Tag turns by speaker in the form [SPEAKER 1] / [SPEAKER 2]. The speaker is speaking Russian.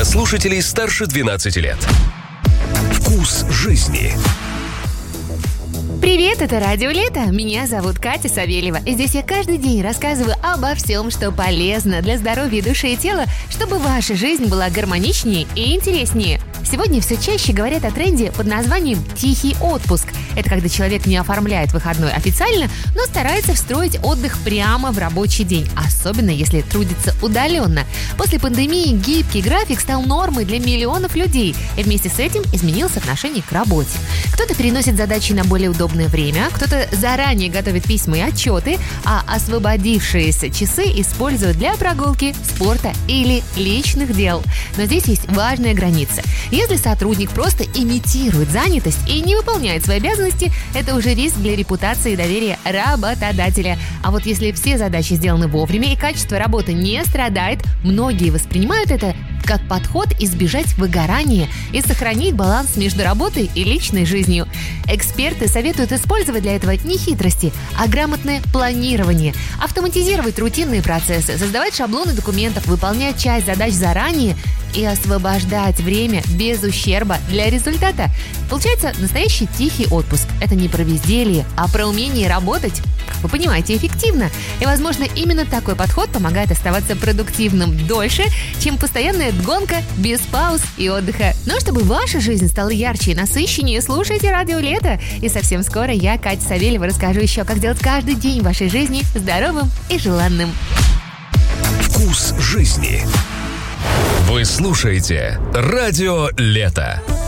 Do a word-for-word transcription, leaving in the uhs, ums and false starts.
[SPEAKER 1] для слушателей старше двенадцати лет. Вкус жизни.
[SPEAKER 2] Привет, это Радио Лето. Меня зовут Катя Савельева. И здесь я каждый день рассказываю обо всем, что полезно для здоровья души и тела, чтобы ваша жизнь была гармоничнее и интереснее. Сегодня все чаще говорят о тренде под названием «тихий отпуск». Это когда человек не оформляет выходной официально, но старается встроить отдых прямо в рабочий день, особенно если трудится удаленно. После пандемии гибкий график стал нормой для миллионов людей, и вместе с этим изменилось отношение к работе. Кто-то переносит задачи на более удобное время, кто-то заранее готовит письма и отчеты, а освободившиеся часы используют для прогулки, спорта или личных дел. Но здесь есть важная граница. Если сотрудник просто имитирует занятость и не выполняет свои обязанности, это уже риск для репутации и доверия работодателя. А вот если все задачи сделаны вовремя и качество работы не страдает, многие воспринимают это как подход избежать выгорания и сохранить баланс между работой и личной жизнью. Эксперты советуют использовать для этого не хитрости, а грамотное планирование, автоматизировать рутинные процессы, создавать шаблоны документов, выполнять часть задач заранее и освобождать время без ущерба для результата. Получается настоящий тихий отпуск. Это не про безделье, а про умение работать, как вы понимаете, эффективно. И, возможно, именно такой подход помогает оставаться продуктивным дольше, чем постоянная гонка без пауз и отдыха. Но чтобы ваша жизнь стала ярче и насыщеннее, слушайте Радио Лето. И совсем скоро я, Катя Савельева, расскжу еще, как сделать каждый день вашей жизни здоровым и желанным.
[SPEAKER 1] Вкус жизни. Вы слушаете Радио Лето.